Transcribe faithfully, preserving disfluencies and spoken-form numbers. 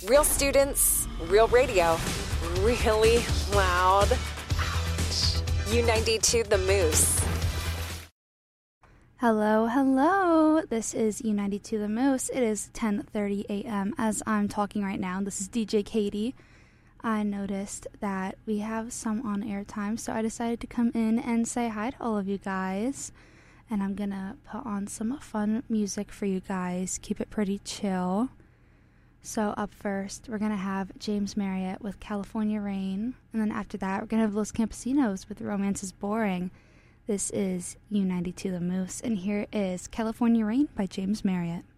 Real students, real radio, really loud. Ouch. U ninety-two The Moose. Hello, hello. This is U ninety-two The Moose. It is ten thirty a.m. as I'm talking right now. This is D J Katie. I noticed that we have some on-air time, so I decided to come in and say hi to all of you guys. And I'm gonna put on some fun music for you guys. Keep it pretty chill. So up first, we're gonna have James Marriott with California Rain. And then after that, we're gonna have Los Campesinos with Romance is Boring. This is U ninety-two The Moose, and here is California Rain by James Marriott.